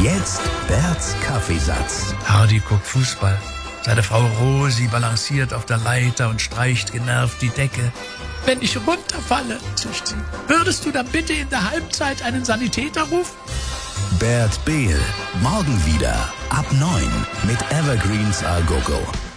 Jetzt Berts Kaffeesatz. Hardy guckt Fußball. Seine Frau Rosi balanciert auf der Leiter und streicht genervt die Decke. Wenn ich runterfalle, zischt sie, würdest du dann bitte in der Halbzeit einen Sanitäter rufen? Bert Behl, morgen wieder ab 9 mit Evergreens Al Gogo.